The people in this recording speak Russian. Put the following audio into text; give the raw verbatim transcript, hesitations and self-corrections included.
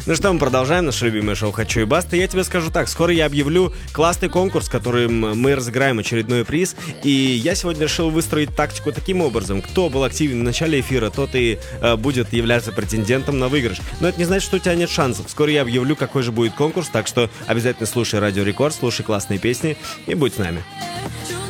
Ну что, мы продолжаем наше любимое шоу «Хочу и баста». Я тебе скажу так, скоро я объявлю классный конкурс, которым мы разыграем очередной приз. И я сегодня решил выстроить тактику таким образом. Кто был активен в начале эфира, тот и э, будет являться претендентом на выигрыш. Но это не значит, что у тебя нет шансов. Скоро я объявлю, какой же будет конкурс, так что обязательно слушай Радио Рекорд, слушай классные песни и будь с нами.